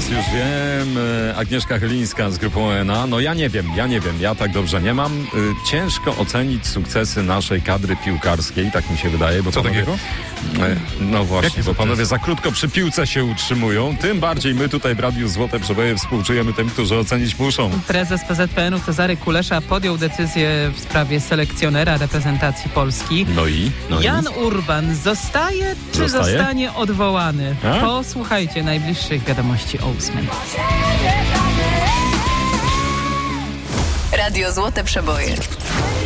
teraz już wiem. Agnieszka Chylińska z grupą ENA. No ja nie wiem, ja tak dobrze nie mam. Ciężko ocenić sukcesy naszej kadry piłkarskiej, tak mi się wydaje. Bo co panowie, takiego? No właśnie, bo panowie za krótko przy piłce się utrzymują. Tym bardziej my tutaj w Radiu Złote Przeboje współczujemy tym, którzy ocenić muszą. Prezes PZPN-u Cezary Kulesza podjął decyzję w sprawie selekcjonera reprezentacji Polski. Jan Urban zostaje czy zostanie odwołany? Posłuchajcie najbliższych wiadomości o 8:00. Radio Złote Przeboje.